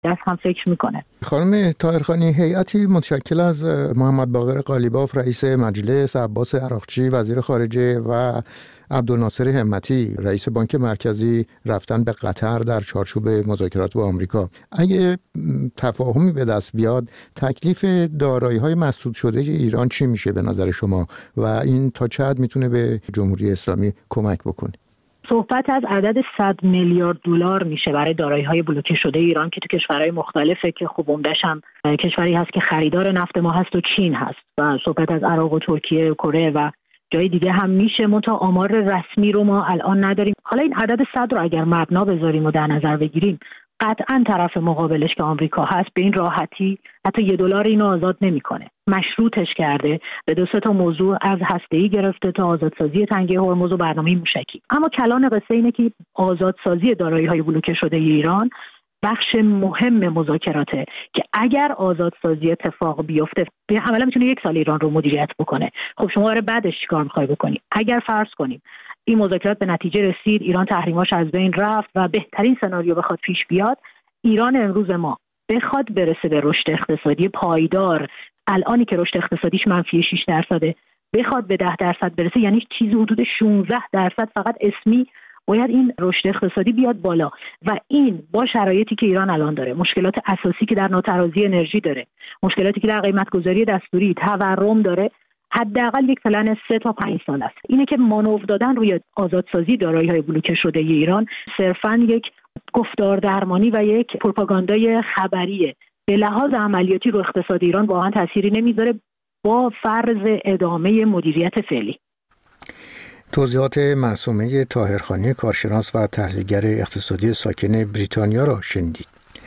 دست هم فکر میکنه. خانم طاهرخانی، هیئتی متشکل از محمد باقر قالیباف رئیس مجلس، عباس عراقچی وزیر خارجه و عبدالناصر همتی رئیس بانک مرکزی رفتن به قطر در چارچوب مذاکرات با آمریکا. اگه تفاهمی به دست بیاد، تکلیف دارایی‌های مسدود شده ایران چی میشه به نظر شما و این تا چه حد میتونه به جمهوری اسلامی کمک بکنه؟ صحبت از عدد 100 میلیارد دلار میشه برای دارایی‌های بلوکه شده ایران که تو کشورهای مختلفه که خب عمده‌ش هم کشوری هست که خریدار نفت ما هست و چین هست و صحبت از عراق و ترکیه و کره و جای دیگه هم میشه. منتها آمار رسمی رو ما الان نداریم. حالا این عدد 100 رو اگر مبنا بذاریم و در نظر بگیریم، قطعاً طرف مقابلش که آمریکا هست به این راحتی حتی $1 اینو آزاد نمیکنه. مشروطش کرده به 2-3 موضوع از هسته‌ای گرفته تا آزادسازی تنگه هرمز و برنامه موشکی. اما کلان قصه اینه که آزادسازی دارایی‌های بلوکه شده ایران بخش مهم مذاکراته که اگر آزادسازی اتفاق بیفته عملا میتونه 1 سال ایران رو مدیریت بکنه. خب شما برای بعدش چیکار می‌خوای بکنی؟ اگر فرض کنیم این مذاکرات به نتیجه رسید، ایران تحریماش از بین رفت و بهترین سناریو بخواد پیش بیاد، ایران امروز ما بخواد برسه به رشد اقتصادی پایدار، الانی که رشد اقتصادیش -6%، بخواد به 10% برسه، یعنی چیزی حدود 16% فقط اسمی باید این رشد اقتصادی بیاد بالا و این با شرایطی که ایران الان داره، مشکلات اساسی که در ناترازی انرژی داره، مشکلاتی که در قیمت‌گذاری دستوری، تورم داره، حداقل یک پلن 3 تا 5 سال است. اینه که مانور دادن روی آزادسازی دارایی‌های بلوکه شده ایران صرفاً یک گفتار درمانی و یک پروپاگاندای خبریه. به لحاظ عملیاتی رو اقتصاد ایران واقعا تأثیری نمیذاره با فرض ادامه مدیریت فعلی. توضیحات معصومه طاهرخانی، کارشناس و تحلیلگر اقتصادی ساکن بریتانیا را شنیدید.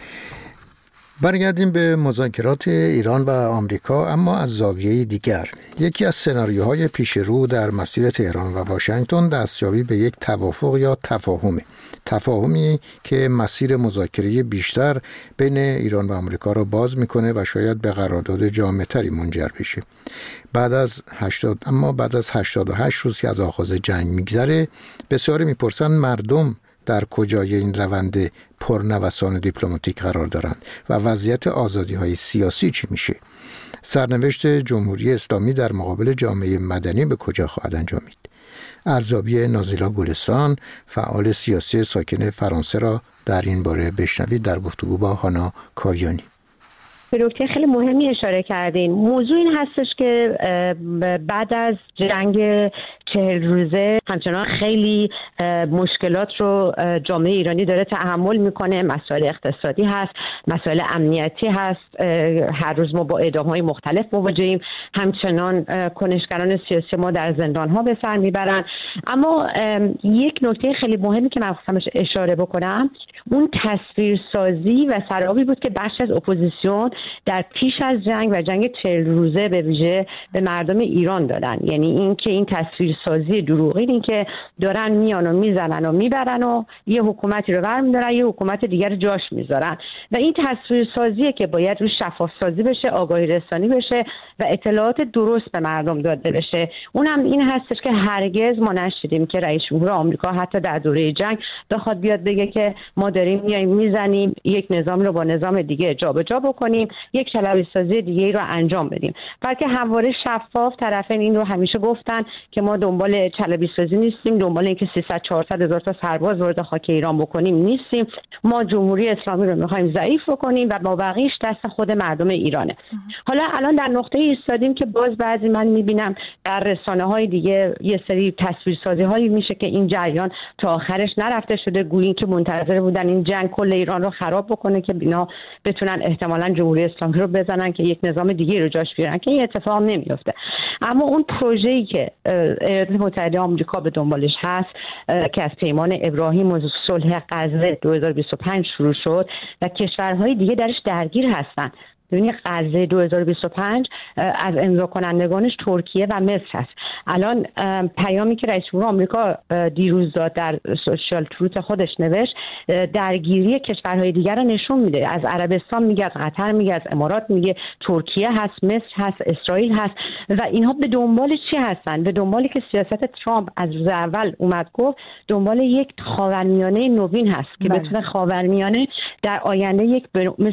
برگردیم به مذاکرات ایران و آمریکا، اما از زاویه دیگر. یکی از سناریوهای پیش رو در مسیر تهران و واشنگتن دستیابی به یک توافق یا تفاهمی که مسیر مذاکره بیشتر بین ایران و آمریکا را باز میکنه و شاید به قرارداد جامع‌تری منجر بشه. بعد از 88 روز که از آغاز جنگ میگذره، بسیاری میپرسن مردم در کجای این روند پرنوسان دیپلماتیک قرار دارند و وضعیت آزادی‌های سیاسی چی میشه؟ سرنوشت جمهوری اسلامی در مقابل جامعه مدنی به کجا خواهد انجامید؟ ارزیابی نازیلا گلستان، فعال سیاسی ساکن فرانسه، را در این باره بشنوید در گفتگو با هانا کاویانی. به نکته خیلی مهمی اشاره کردین. موضوع این هستش که بعد از جنگ 40 روزه همچنان خیلی مشکلات رو جامعه ایرانی داره تحمل میکنه. مسائل اقتصادی هست، مسائل امنیتی هست، هر روز ما با اعدام‌های مختلف مواجهیم، همچنان کنشگران سیاسی ما در زندان‌ها به سر میبرن. اما یک نکته خیلی مهمی که من خواستم اشاره بکنم، اون تصویرسازی و سرابی بود که بخش از اپوزیسیون در پیش از جنگ و جنگ 40 روزه به ویژه به مردم ایران دادن. یعنی این که این تصویرسازی دروغین، این که دارن میان و میزنن و میبرن و یه حکومتی رو برمی‌دارن یه حکومت دیگر جاش میذارن و این تصویرسازیه که باید روش شفاف سازی بشه، آگاهی رسانی بشه و اطلاعات درست به مردم داده بشه. اونم این هستش که هرگز ما نشدیم که رئیس جمهور آمریکا حتی در دوره جنگ بخواد بیاد بگه که ما داریم میایم میزنیم، یک نظام رو با نظام دیگه جابجا بکنیم، یک شلبی سازی دیگه رو انجام بدیم. بلکه همواره شفاف طرفین این رو همیشه گفتن که ما دنبال چلبی سازی نیستیم، دنبال اینکه 300-400 هزار تا سرباز وارد خاک ایران بکنیم نیستیم. ما جمهوری اسلامی رو می‌خوایم ضعیف بکنیم و با بقیه‌اش دست خود مردم ایرانه. حالا الان در نقطه ایستادیم که باز بعضی من می‌بینم در رسانه‌های دیگه یه سری تصویرسازی‌هایی میشه که این جریان تا آخرش نرفته شده، گویی که منتظر بودن این جنگ کل ایران رو خراب بکنه که اینا بتونن احتمالاً جمهوری اسلامی رو بزنن که یک نظام دیگه رو جاش بیارن، که این اتفاق نمیفته. اما اون پروژه‌ای که ایالات متحده آمریکا به دنبالش هست که از پیمان ابراهیم و صلح غزه 2025 شروع شد و کشورهای دیگه درش درگیر هستن، ببینید قضیه 2025 از امضا کنندگانش ترکیه و مصر هست. الان پیامی که رئیس جمهور آمریکا دیروز داد در سوشال تروت خودش نوشت درگیری کشورهای دیگر رو نشون میده. از عربستان میگه، از قطر میگه، از امارات میگه، ترکیه هست، مصر هست، اسرائیل هست و اینها به دنبال چی هستن؟ به دنبالی که سیاست ترامپ از روز اول اومد گفت دنبال یک خاورمیانه نوین هست که بتونه خاورمیانه در آینده یک